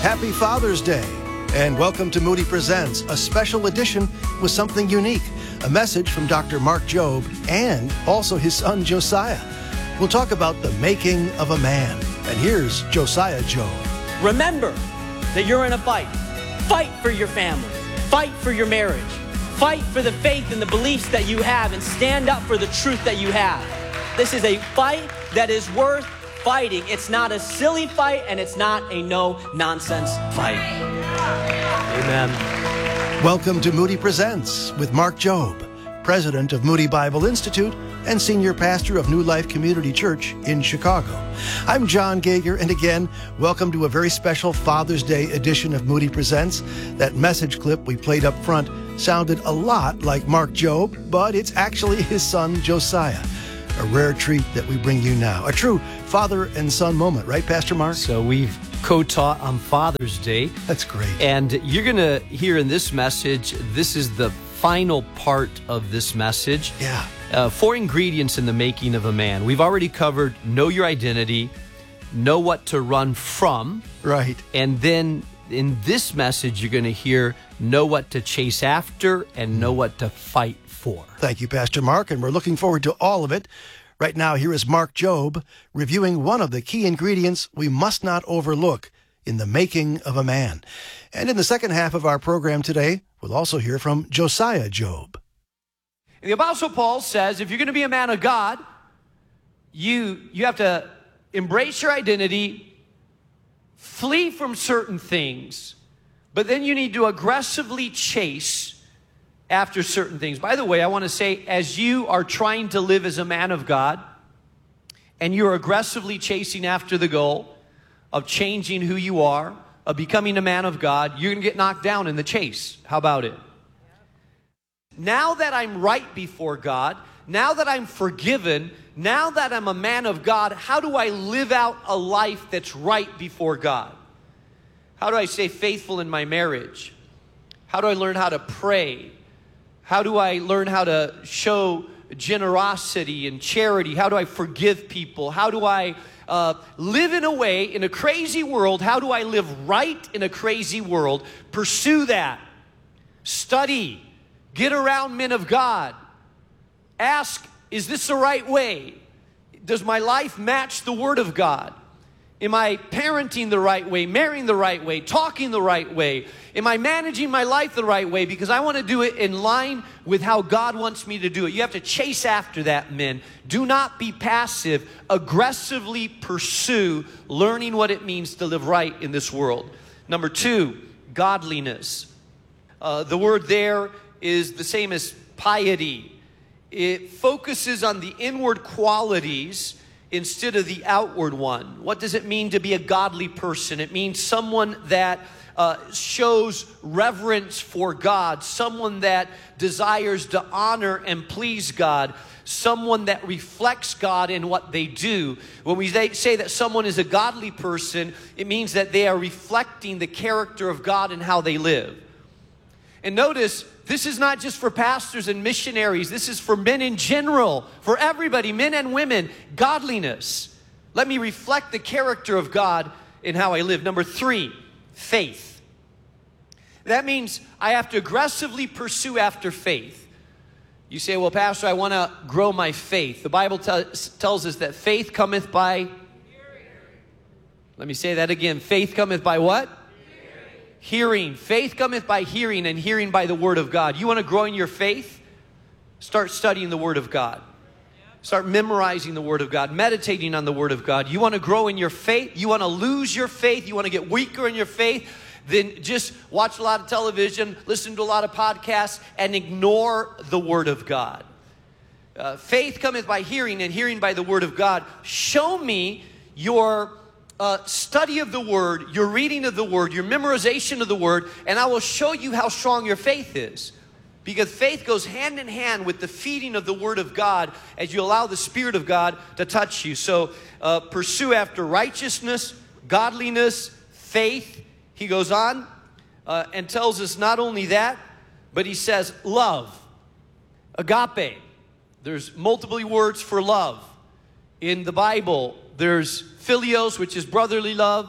Happy Father's Day, and welcome to Moody Presents, a special edition with something unique, a message from Dr. Mark Jobe and also his son Josiah. We'll talk about the making of a man, and here's Josiah Jobe. Remember that you're in a fight. Fight for your family. Fight for your marriage. Fight for the faith and the beliefs that you have, and stand up for the truth that you have. This is a fight that is worth fighting. It's not a silly fight, and it's not a no-nonsense fight. Amen. Welcome to Moody Presents with Mark Jobe, president of Moody Bible Institute and senior pastor of New Life Community Church in Chicago. I'm John Gager, and again, welcome to a very special Father's Day edition of Moody Presents. That message clip we played up front sounded a lot like Mark Jobe, but it's actually his son Josiah. A rare treat that we bring you now. A true father and son moment, right, Pastor Mark? So we've co-taught on Father's Day. That's great. And you're going to hear in this message, this is the final part of this message. Yeah. 4 ingredients in the making of a man. We've already covered know your identity, know what to run from. Right. And then in this message, you're going to hear know what to chase after and know what to fight for. Thank you, Pastor Mark, and we're looking forward to all of it. Right now, here is Mark Jobe reviewing one of the key ingredients we must not overlook in the making of a man. And in the second half of our program today, we'll also hear from Josiah Jobe. The Apostle Paul says if you're going to be a man of God, you have to embrace your identity, flee from certain things, but then you need to aggressively chase after certain things. By the way, I want to say, as you are trying to live as a man of God, and you're aggressively chasing after the goal of changing who you are, of becoming a man of God, you're going to get knocked down in the chase. How about it? Now that I'm right before God, now that I'm forgiven, now that I'm a man of God, how do I live out a life that's right before God? How do I stay faithful in my marriage? How do I learn how to pray? How do I learn how to show generosity and charity? How do I forgive people? How do I live in a way, in a crazy world? How do I live right in a crazy world? Pursue that. Study. Get around men of God. Ask, is this the right way? Does my life match the Word of God? Am I parenting the right way, marrying the right way, talking the right way? Am I managing my life the right way? Because I want to do it in line with how God wants me to do it. You have to chase after that, men. Do not be passive. Aggressively pursue learning what it means to live right in this world. Number 2, godliness. The word there is the same as piety. It focuses on the inward qualities instead of the outward one. What does it mean to be a godly person? It means someone that shows reverence for God, someone that desires to honor and please God, someone that reflects God in what they do. When we say that someone is a godly person, it means that they are reflecting the character of God in how they live. And notice, this is not just for pastors and missionaries. This is for men in general, for everybody, men and women. Godliness. Let me reflect the character of God in how I live. Number 3, faith. That means I have to aggressively pursue after faith. You say, well, Pastor, I want to grow my faith. The Bible tells us that faith cometh by hearing. Let me say that again. Faith cometh by what? Hearing. Faith cometh by hearing, and hearing by the Word of God. You want to grow in your faith? Start studying the Word of God. Start memorizing the Word of God, meditating on the Word of God. You want to grow in your faith? You want to lose your faith? You want to get weaker in your faith? Then just watch a lot of television, listen to a lot of podcasts, and ignore the Word of God. Faith cometh by hearing, and hearing by the Word of God. Show me your study of the Word, your reading of the Word, your memorization of the Word, and I will show you how strong your faith is. Because faith goes hand in hand with the feeding of the Word of God as you allow the Spirit of God to touch you. So pursue after righteousness, godliness, faith. He goes on and tells us not only that, but he says love, agape. There's multiple words for love. In the Bible, there's philios, which is brotherly love.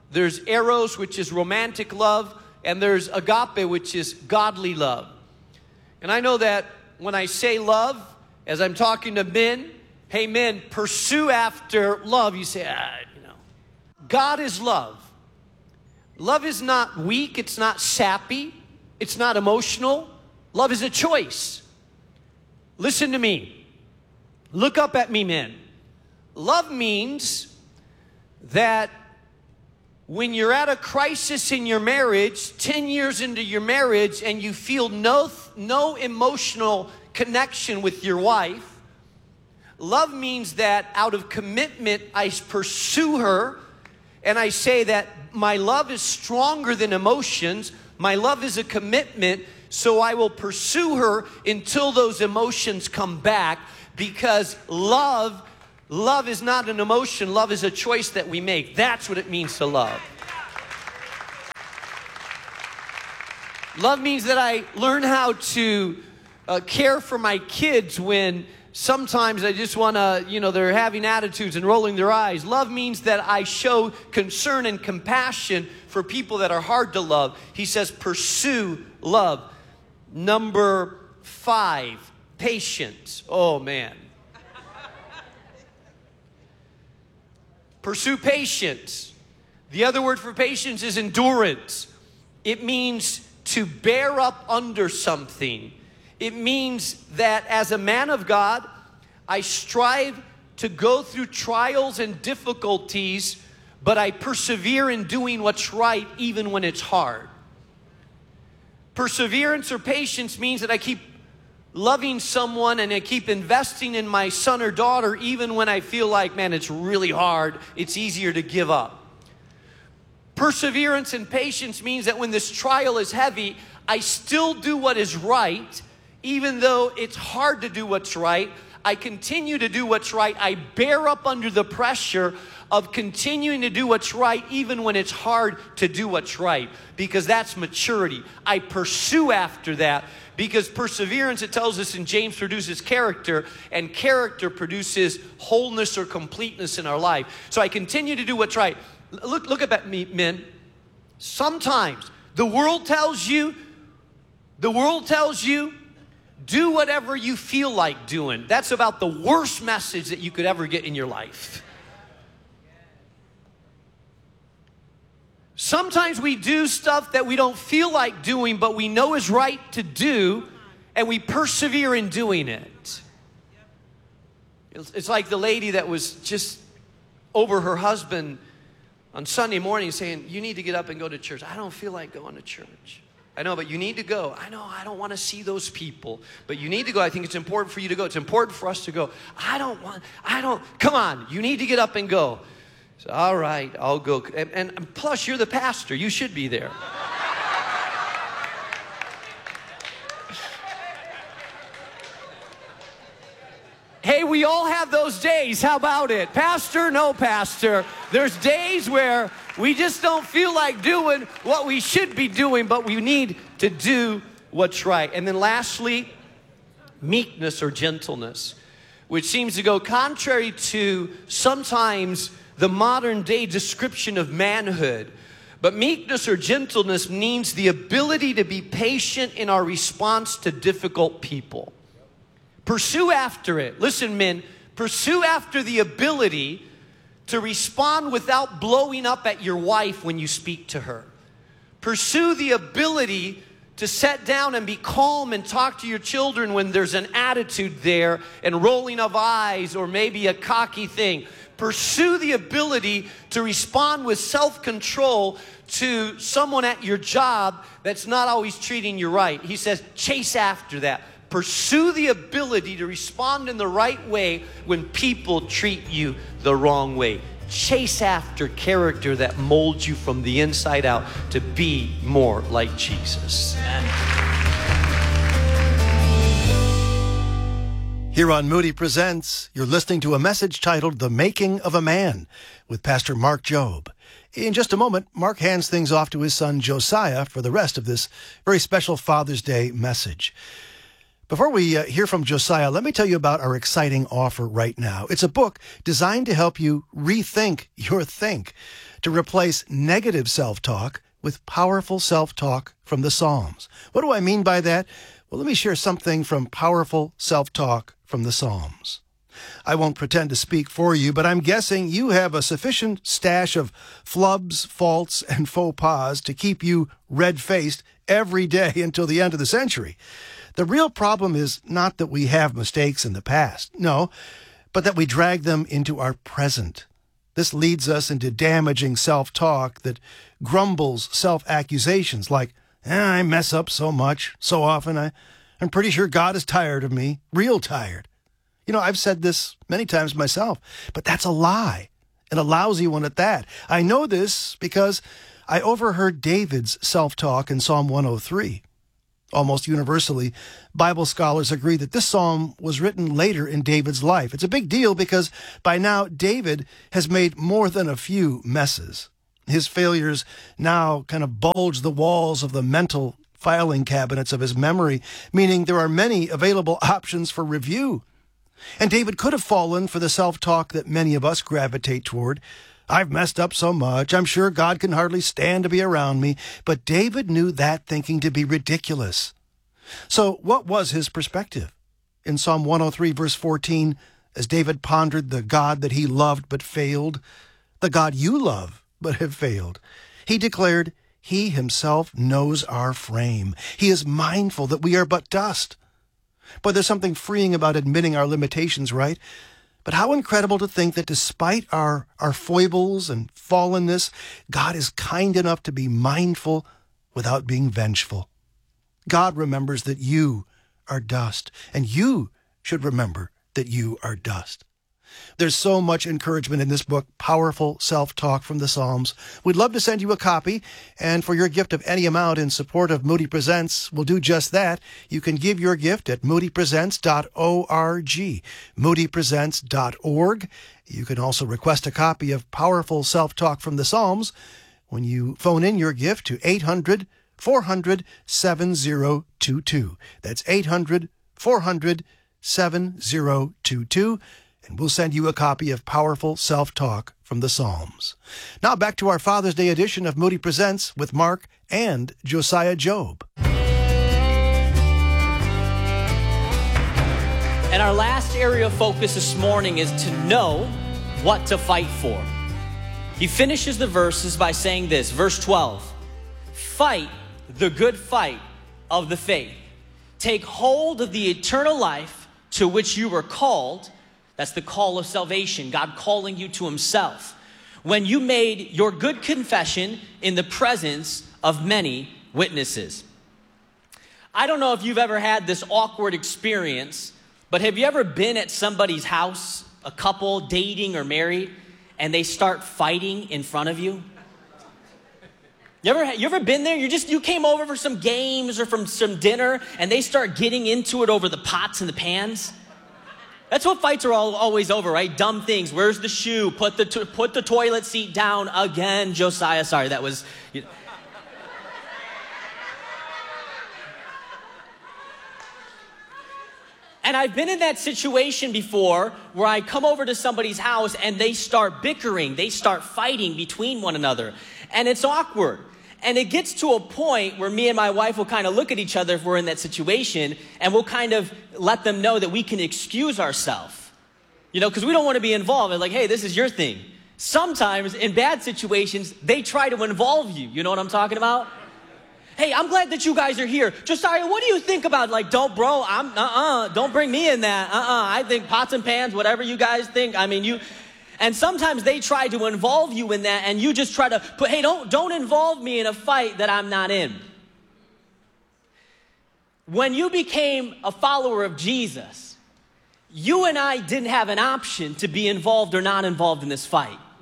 There's eros, which is romantic love, and there's agape, which is godly love. And I know that when I say love, as I'm talking to men, hey men, pursue after love. You say, God is love. Love is not weak, it's not sappy, it's not emotional. Love is a choice. Listen to me. Look up at me, men. Love means that when you're at a crisis in your marriage, 10 years into your marriage, and you feel no emotional connection with your wife, love means that out of commitment, I pursue her, and I say that my love is stronger than emotions. My love is a commitment, so I will pursue her until those emotions come back, because love is not an emotion. Love is a choice that we make. That's what it means to love. Love means that I learn how to care for my kids when sometimes I just want to, they're having attitudes and rolling their eyes. Love means that I show concern and compassion for people that are hard to love. He says, pursue love. Number 5, patience. Oh, man. Pursue patience. The other word for patience is endurance. It means to bear up under something. It means that as a man of God, I strive to go through trials and difficulties, but I persevere in doing what's right even when it's hard. Perseverance or patience means that I keep loving someone and I keep investing in my son or daughter even when I feel like, man, it's really hard. It's easier to give up. Perseverance and patience means that when this trial is heavy, I still do what is right. Even though it's hard to do what's right, I continue to do what's right. I bear up under the pressure of continuing to do what's right even when it's hard to do what's right, because that's maturity. I pursue after that, because perseverance, it tells us in James, produces character, and character produces wholeness or completeness in our life. So I continue to do what's right. Look at me, men. Sometimes the world tells you, do whatever you feel like doing. That's about the worst message that you could ever get in your life. Sometimes we do stuff that we don't feel like doing, but we know is right to do, and we persevere in doing it. It's like the lady that was just over her husband on Sunday morning saying, you need to get up and go to church. I don't feel like going to church. I know, but you need to go. I know, I don't want to see those people, but you need to go. I think it's important for you to go. It's important for us to go. Come on, you need to get up and go. So, all right, I'll go. And plus, you're the pastor. You should be there. Hey, we all have those days. How about it? Pastor, no pastor. There's days where we just don't feel like doing what we should be doing, but we need to do what's right. And then lastly, meekness or gentleness, which seems to go contrary to sometimes the modern day description of manhood. But meekness or gentleness means the ability to be patient in our response to difficult people. Pursue after it. Listen, men, pursue after the ability to respond without blowing up at your wife when you speak to her. Pursue the ability to sit down and be calm and talk to your children when there's an attitude there and rolling of eyes or maybe a cocky thing. Pursue the ability to respond with self-control to someone at your job that's not always treating you right. He says, chase after that. Pursue the ability to respond in the right way when people treat you the wrong way. Chase after character that molds you from the inside out to be more like Jesus. Here on Moody Presents, you're listening to a message titled The Making of a Man with Pastor Mark Jobe. In just a moment, Mark hands things off to his son Josiah for the rest of this very special Father's Day message. Before we hear from Josiah, let me tell you about our exciting offer right now. It's a book designed to help you rethink your think, to replace negative self-talk with powerful self-talk from the Psalms. What do I mean by that? Well, let me share something from powerful self-talk from the Psalms. I won't pretend to speak for you, but I'm guessing you have a sufficient stash of flubs, faults, and faux pas to keep you red-faced every day until the end of the century. The real problem is not that we have mistakes in the past, no, but that we drag them into our present. This leads us into damaging self-talk that grumbles self-accusations like, I mess up so much, so often, I'm pretty sure God is tired of me, real tired. You know, I've said this many times myself, but that's a lie, and a lousy one at that. I know this because I overheard David's self-talk in Psalm 103. Almost universally, Bible scholars agree that this psalm was written later in David's life. It's a big deal because by now David has made more than a few messes. His failures now kind of bulge the walls of the mental filing cabinets of his memory, meaning there are many available options for review. And David could have fallen for the self-talk that many of us gravitate toward. I've messed up so much, I'm sure God can hardly stand to be around me. But David knew that thinking to be ridiculous. So what was his perspective? In Psalm 103, verse 14, as David pondered the God that he loved but failed, the God you love but have failed, he declared, He himself knows our frame. He is mindful that we are but dust. But there's something freeing about admitting our limitations, right? But how incredible to think that despite our foibles and fallenness, God is kind enough to be mindful without being vengeful. God remembers that you are dust, and you should remember that you are dust. There's so much encouragement in this book, Powerful Self-Talk from the Psalms. We'd love to send you a copy, and for your gift of any amount in support of Moody Presents, we'll do just that. You can give your gift at moodypresents.org, moodypresents.org. You can also request a copy of Powerful Self-Talk from the Psalms when you phone in your gift to 800-400-7022. That's 800-400-7022. And we'll send you a copy of Powerful Self-Talk from the Psalms. Now back to our Father's Day edition of Moody Presents with Mark and Josiah Jobe. And our last area of focus this morning is to know what to fight for. He finishes the verses by saying this, verse 12, fight the good fight of the faith. Take hold of the eternal life to which you were called. That's the call of salvation, God calling you to himself. When you made your good confession in the presence of many witnesses. I don't know if you've ever had this awkward experience, but have you ever been at somebody's house, a couple dating or married, and they start fighting in front of you? You ever been there? You came over for some games or from some dinner, and they start getting into it over the pots and the pans? That's what fights are always over, right? Dumb things. Where's the shoe? Put the toilet seat down again, Josiah. Sorry, that was... And I've been in that situation before where I come over to somebody's house and they start bickering. They start fighting between one another. And it's awkward. And it gets to a point where me and my wife will kind of look at each other if we're in that situation, and we'll kind of let them know that we can excuse ourselves. You know, because we don't want to be involved. It's like, hey, this is your thing. Sometimes in bad situations, they try to involve you. You know what I'm talking about? Hey, I'm glad that you guys are here. Josiah, what do you think about, like, don't bring me in that. I think pots and pans, whatever you guys think. I mean, and sometimes they try to involve you in that, and you just try to put, hey, don't involve me in a fight that I'm not in. When you became a follower of Jesus, you and I didn't have an option to be involved or not involved in this fight.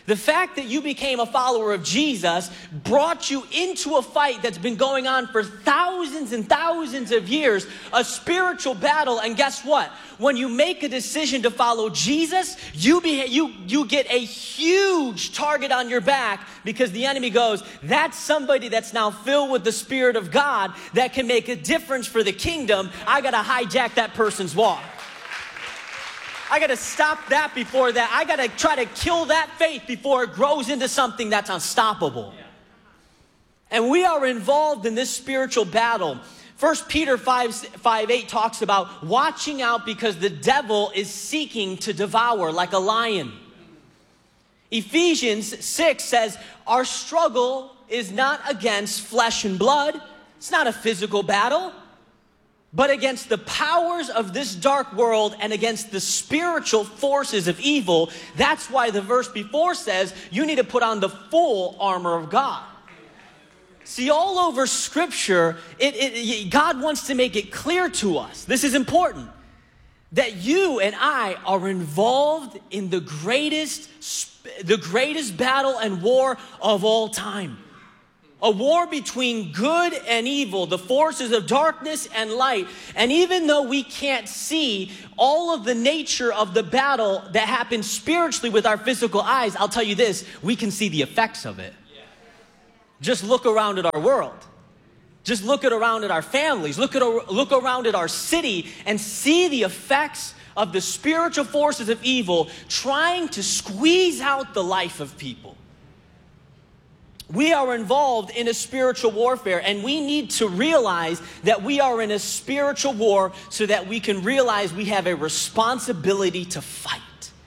The fact that you became a follower of Jesus brought you into a fight that's been going on for thousands and thousands of years, a spiritual battle. And guess what? When you make a decision to follow Jesus, you get a huge target on your back, because the enemy goes, that's somebody that's now filled with the Spirit of God that can make a difference for the kingdom. I got to hijack that person's walk. I got to stop that before that. I got to try to kill that faith before it grows into something that's unstoppable. And we are involved in this spiritual battle. 1 Peter 5:8 talks about watching out because the devil is seeking to devour like a lion. Ephesians 6 says, our struggle is not against flesh and blood. It's not a physical battle, but against the powers of this dark world and against the spiritual forces of evil. That's why the verse before says you need to put on the full armor of God. See, all over Scripture, God wants to make it clear to us, this is important, that you and I are involved in the greatest battle and war of all time. A war between good and evil, the forces of darkness and light. And even though we can't see all of the nature of the battle that happens spiritually with our physical eyes, I'll tell you this, we can see the effects of it. Just look around at our world. Just look around at our families. Look around at our city and see the effects of the spiritual forces of evil trying to squeeze out the life of people. We are involved in a spiritual warfare, and we need to realize that we are in a spiritual war so that we can realize we have a responsibility to fight.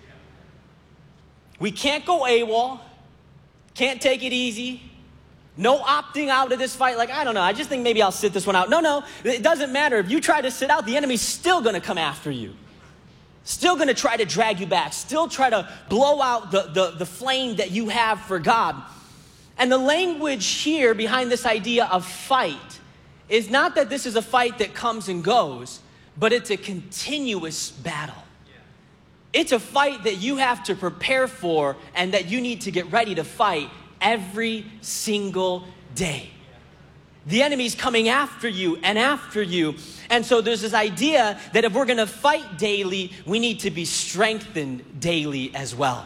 We can't go AWOL, can't take it easy, no opting out of this fight. Like, I don't know, I just think maybe I'll sit this one out. No, it doesn't matter. If you try to sit out, the enemy's still going to come after you. Still going to try to drag you back, still try to blow out the flame that you have for God. And the language here behind this idea of fight is not that this is a fight that comes and goes, but it's a continuous battle. It's a fight that you have to prepare for and that you need to get ready to fight every single day. The enemy's coming after you and after you. And so there's this idea that if we're going to fight daily, we need to be strengthened daily as well.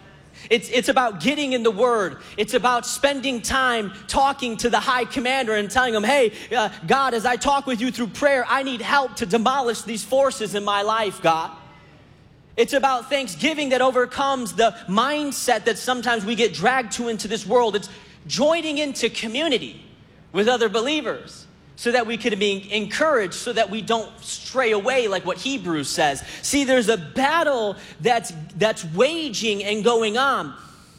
It's about getting in the Word. It's about spending time talking to the high commander and telling him, hey, God, as I talk with you through prayer, I need help to demolish these forces in my life, God. It's about thanksgiving that overcomes the mindset that sometimes we get dragged to into this world. It's joining into community with other believers so that we can be encouraged, so that we don't stray away like what Hebrews says. See, there's a battle that's waging and going on.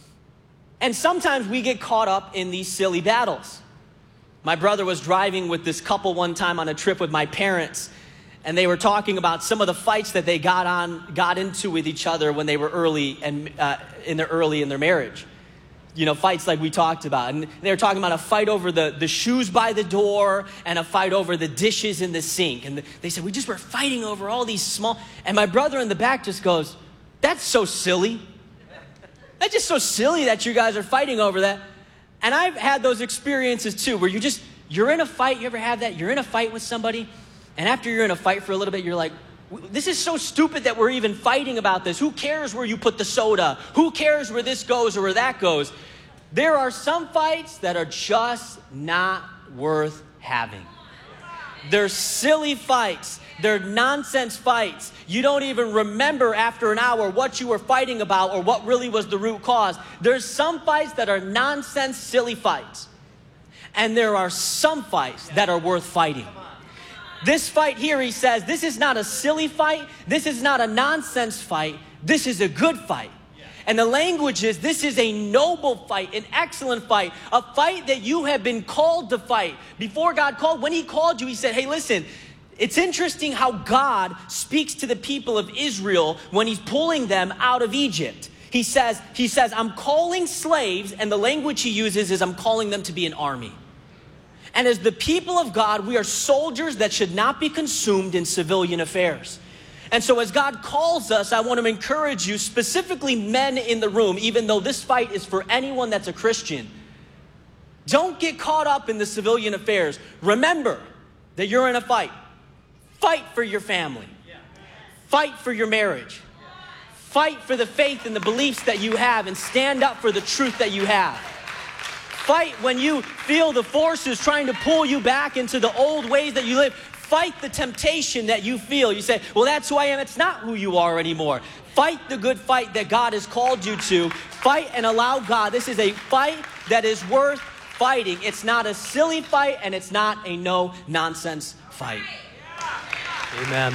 And sometimes we get caught up in these silly battles. My brother was driving with this couple one time on a trip with my parents, and they were talking about some of the fights that they got into with each other when they were early in their marriage. You know, fights like we talked about. And they were talking about a fight over the shoes by the door and a fight over the dishes in the sink. And they said, we just were fighting over all these small... And my brother in the back just goes, that's so silly. That's just so silly that you guys are fighting over that. And I've had those experiences too, where you're in a fight. You ever have that? You're in a fight with somebody, and after you're in a fight for a little bit, you're like, this is so stupid that we're even fighting about this. Who cares where you put the soda? Who cares where this goes or where that goes? There are some fights that are just not worth having. They're silly fights. They're nonsense fights. You don't even remember after an hour what you were fighting about or what really was the root cause. There's some fights that are nonsense, silly fights. And there are some fights that are worth fighting. This fight here, he says, this is not a silly fight. This is not a nonsense fight. This is a good fight. And the language is, this is a noble fight, an excellent fight, a fight that you have been called to fight. Before God called, when he called you, he said, hey, listen, it's interesting how God speaks to the people of Israel when he's pulling them out of Egypt. He says, I'm calling slaves, and the language he uses is I'm calling them to be an army. And as the people of God, we are soldiers that should not be consumed in civilian affairs. And so as God calls us, I want to encourage you, specifically men in the room, even though this fight is for anyone that's a Christian, don't get caught up in the civilian affairs. Remember that you're in a fight. Fight for your family. Fight for your marriage. Fight for the faith and the beliefs that you have, and stand up for the truth that you have. Fight when you feel the forces trying to pull you back into the old ways that you live. Fight the temptation that you feel. You say, well, that's who I am. It's not who you are anymore. Fight the good fight that God has called you to. Fight and allow God. This is a fight that is worth fighting. It's not a silly fight, and it's not a no-nonsense fight. Amen.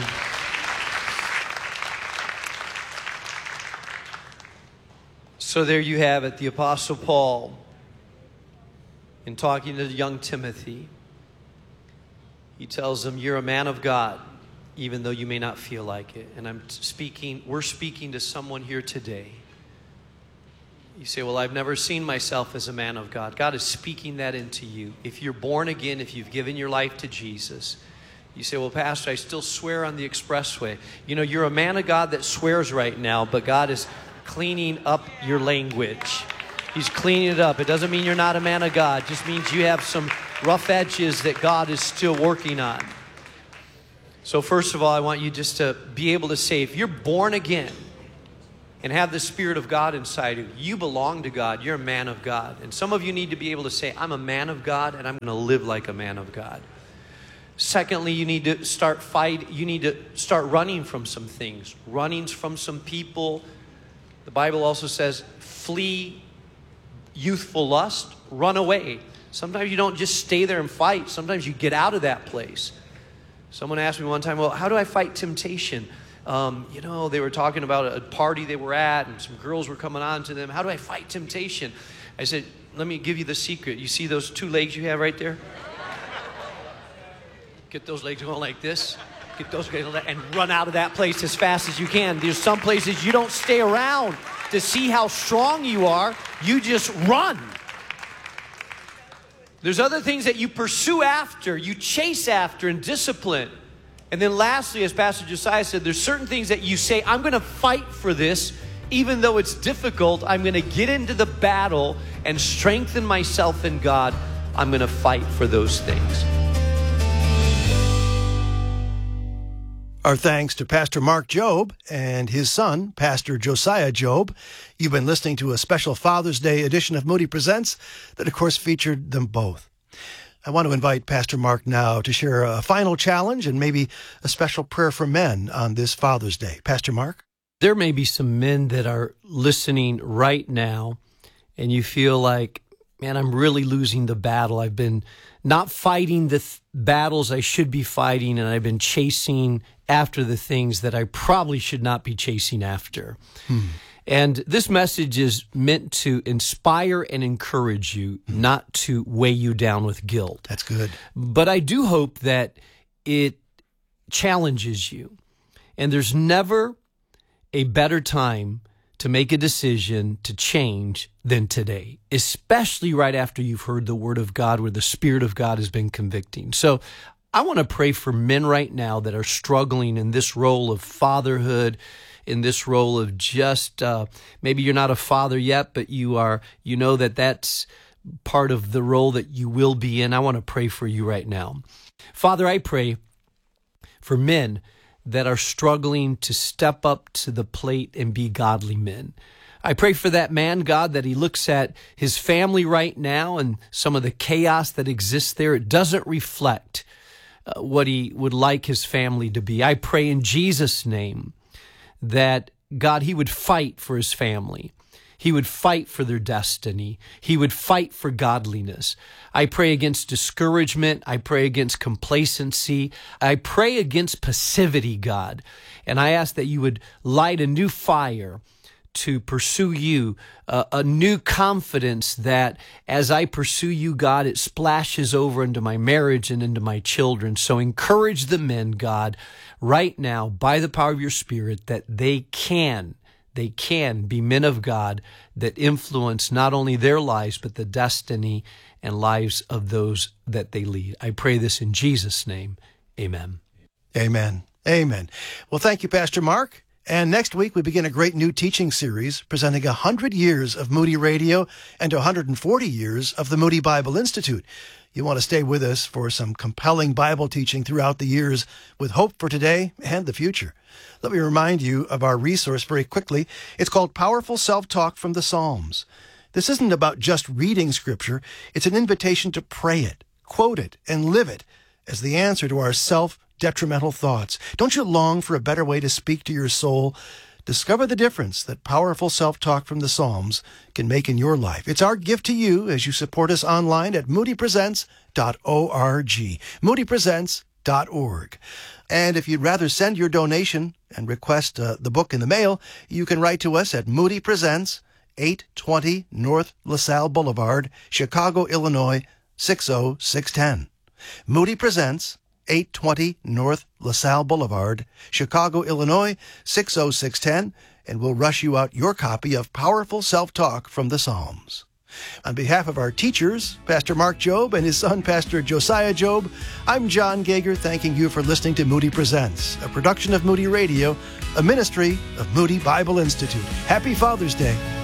So there you have it, the Apostle Paul, in talking to young Timothy. He tells him, you're a man of God, even though you may not feel like it. And we're speaking to someone here today. You say, well, I've never seen myself as a man of God. God is speaking that into you. If you're born again, if you've given your life to Jesus, you say, well, Pastor, I still swear on the expressway. You know, you're a man of God that swears right now, but God is cleaning up your language. He's cleaning it up. It doesn't mean you're not a man of God. It just means you have some rough edges that God is still working on. So first of all, I want you just to be able to say, if you're born again and have the Spirit of God inside you, you belong to God. You're a man of God. And some of you need to be able to say, I'm a man of God, and I'm going to live like a man of God. Secondly, you need to start running from some things, running from some people. The Bible also says, flee youthful lust, run away. Sometimes you don't just stay there and fight. Sometimes you get out of that place. Someone asked me one time, well, how do I fight temptation? They were talking about a party they were at, and some girls were coming on to them. How do I fight temptation? I said, let me give you the secret. You see those two legs you have right there? Get those legs going like this. Get those legs and run out of that place as fast as you can. There's some places you don't stay around to see how strong you are. You just run. There's other things that you pursue after, you chase after and discipline. And then lastly, as Pastor Josiah said, there's certain things that you say, I'm going to fight for this. Even though it's difficult, I'm going to get into the battle and strengthen myself in God. I'm going to fight for those things. Our thanks to Pastor Mark Jobe and his son, Pastor Josiah Jobe. You've been listening to a special Father's Day edition of Moody Presents that, of course, featured them both. I want to invite Pastor Mark now to share a final challenge and maybe a special prayer for men on this Father's Day. Pastor Mark? There may be some men that are listening right now, and you feel like, man, I'm really losing the battle. I've been not fighting the battles I should be fighting, and I've been chasing after the things that I probably should not be chasing after. And this message is meant to inspire and encourage you, not to weigh you down with guilt. That's good. But I do hope that it challenges you. And there's never a better time to make a decision to change than today, especially right after you've heard the Word of God, where the Spirit of God has been convicting. So I want to pray for men right now that are struggling in this role of fatherhood, in this role of just, maybe you're not a father yet, but you know that that's part of the role that you will be in. I want to pray for you right now. Father, I pray for men that are struggling to step up to the plate and be godly men. I pray for that man, God, that he looks at his family right now and some of the chaos that exists there. It doesn't reflect what he would like his family to be. I pray in Jesus' name that, God, he would fight for his family. He would fight for their destiny. He would fight for godliness. I pray against discouragement. I pray against complacency. I pray against passivity, God. And I ask that you would light a new fire to pursue you, a new confidence that as I pursue you, God, it splashes over into my marriage and into my children. So encourage the men, God, right now by the power of your Spirit that they can be men of God that influence not only their lives, but the destiny and lives of those that they lead. I pray this in Jesus' name. Amen. Amen. Amen. Well, thank you, Pastor Mark. And next week, we begin a great new teaching series presenting 100 years of Moody Radio and 140 years of the Moody Bible Institute. You want to stay with us for some compelling Bible teaching throughout the years with hope for today and the future. Let me remind you of our resource very quickly. It's called Powerful Self-Talk from the Psalms. This isn't about just reading Scripture. It's an invitation to pray it, quote it, and live it as the answer to our self-detrimental thoughts. Don't you long for a better way to speak to your soul? Discover the difference that powerful self-talk from the Psalms can make in your life. It's our gift to you as you support us online at moodypresents.org, moodypresents.org. And if you'd rather send your donation and request the book in the mail, you can write to us at Moody Presents, 820 North LaSalle Boulevard, Chicago, Illinois, 60610. Moody Presents, 820 North LaSalle Boulevard, Chicago, Illinois, 60610, and we'll rush you out your copy of Powerful Self-Talk from the Psalms. On behalf of our teachers, Pastor Mark Jobe and his son, Pastor Josiah Jobe, I'm John Gager, thanking you for listening to Moody Presents, a production of Moody Radio, a ministry of Moody Bible Institute. Happy Father's Day.